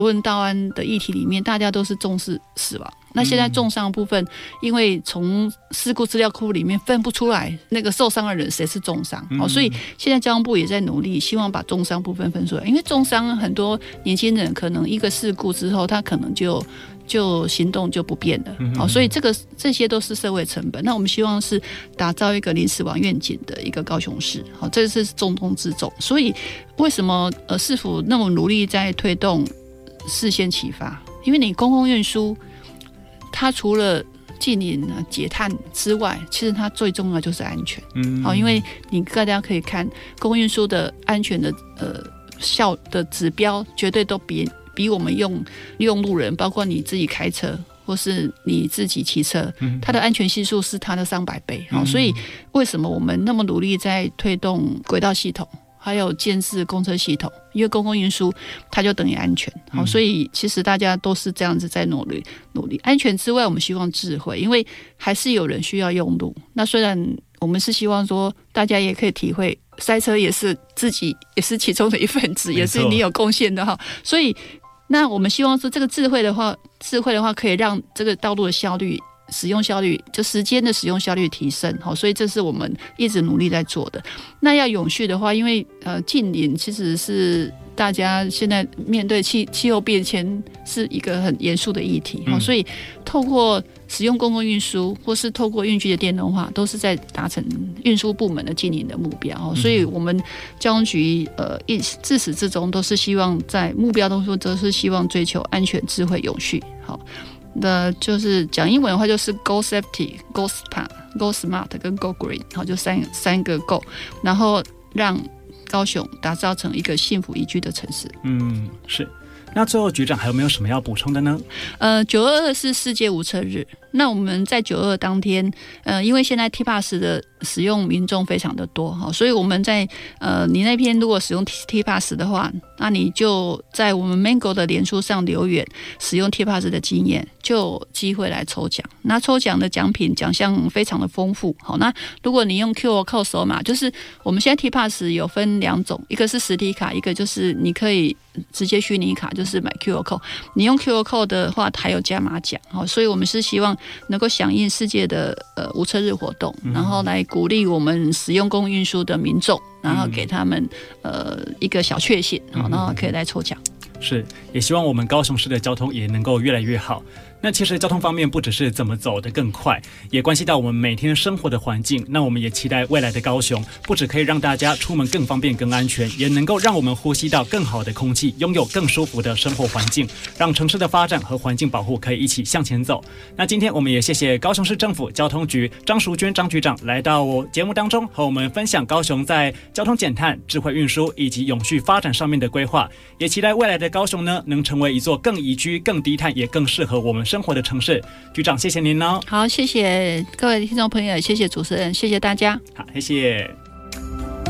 无论道安的议题里面，大家都是重视死亡。那现在重伤的部分，因为从事故资料库里面分不出来那个受伤的人谁是重伤，所以现在交通部也在努力，希望把重伤部分分出来。因为重伤很多年轻人可能一个事故之后，他可能就行动就不便了，所以这些都是社会成本。那我们希望是打造一个零死亡愿景的一个高雄市，这是重中之重。所以为什么市府那么努力在推动视线启发？因为你公共运输，它除了净零减碳之外，其实它最重要就是安全。因为大家可以看公共运输的安全的的指标，绝对都比我们用路人，包括你自己开车或是你自己骑车，它的安全系数是它的300倍。所以为什么我们那么努力在推动轨道系统，还有建制公车系统？因为公共运输它就等于安全，所以其实大家都是这样子在努力。安全之外，我们希望智慧，因为还是有人需要用路。那虽然我们是希望说大家也可以体会，塞车也是自己也是其中的一份子，也是你有贡献的哈。所以那我们希望说这个智慧的话可以让这个道路的使用效率，就时间的使用效率提升，所以这是我们一直努力在做的。那要永续的话，因为净零其实是大家现在面对气候变迁是一个很严肃的议题，所以透过使用公共运输或是透过运具的电动化，都是在达成运输部门的净零的目标。所以我们交通局自始至终都是希望在目标当中都是希望追求安全、智慧、永续。那就是讲英文的话，就是 Go Safety、Go Smart、Go Smart 跟 Go Green， 就三个 Go， 然后让高雄打造成一个幸福宜居的城市。 是。那最后局长还有没有什么要补充的呢 ？922是世界无车日。那我们在922当天，因为现在 T-Pass 的使用民众非常的多，所以我们在你那边如果使用 T-Pass 的话，那你就在我们 Mango 的脸书上留言使用 T-Pass 的经验，就有机会来抽奖。那抽奖的奖项非常的丰富。好，那如果你用 QR Code 扫码，就是我们现在 T-Pass 有分2种，一个是实体卡，一个就是你可以直接虚拟卡，就是买 QR Code。你用 QR Code 的话，还有加码奖。所以我们是希望能够响应世界的无车日活动，然后来鼓励我们使用公共运输的民众，然后给他们一个小确幸，然后可以来抽奖。 是，也希望我们高雄市的交通也能够越来越好。那其实交通方面不只是怎么走得更快，也关系到我们每天生活的环境。那我们也期待未来的高雄，不只可以让大家出门更方便、更安全，也能够让我们呼吸到更好的空气，拥有更舒服的生活环境，让城市的发展和环境保护可以一起向前走。那今天我们也谢谢高雄市政府交通局张淑娟张局长来到节目当中，和我们分享高雄在交通减碳、智慧运输以及永续发展上面的规划。也期待未来的高雄呢，能成为一座更宜居、更低碳，也更适合我们生活的城市。局长，谢谢您哦。 好，谢谢各位听众朋友，谢谢主持人，谢谢大家。 好，谢谢。